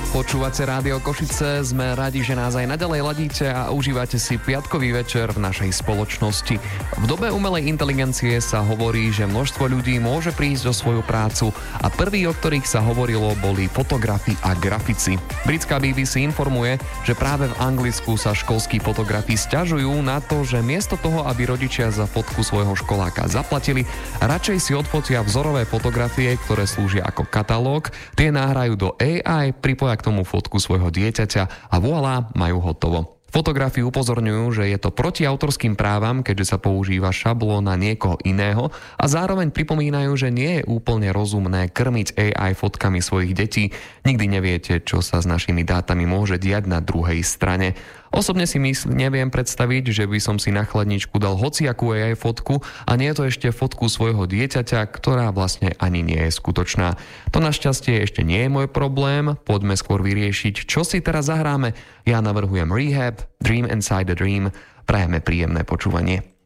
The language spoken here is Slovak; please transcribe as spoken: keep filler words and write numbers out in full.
Počúvate Rádio Košice, sme radi, že nás aj naďalej ladíte a užívate si piatkový večer v našej spoločnosti. V dobe umelej inteligencie sa hovorí, že množstvo ľudí môže prísť o svoju prácu a prví, o ktorých sa hovorilo, boli fotografi a grafici. Britská bé bé cé informuje, že práve v Anglicku sa školskí fotografi sťažujú na to, že miesto toho, aby rodičia za fotku svojho školáka zaplatili, radšej si odfotia vzorové fotografie, ktoré slúžia ako katalóg, tie nahrajú do á í, pripoja k tomu fotku svojho dieťaťa a voilà, majú hotovo. Fotografi upozorňujú, že je to proti autorským právam, keďže sa používa šablóna niekoho iného a zároveň pripomínajú, že nie je úplne rozumné krmiť á í fotkami svojich detí. Nikdy neviete, čo sa s našimi dátami môže diať na druhej strane. Osobne si mysl, neviem predstaviť, že by som si na chladničku dal hociakú á í fotku a nie je to ešte fotku svojho dieťaťa, ktorá vlastne ani nie je skutočná. To našťastie ešte nie je môj problém, poďme skôr vyriešiť, čo si teraz zahráme. Ja navrhujem Rehab, Dream Inside a Dream, prajeme príjemné počúvanie.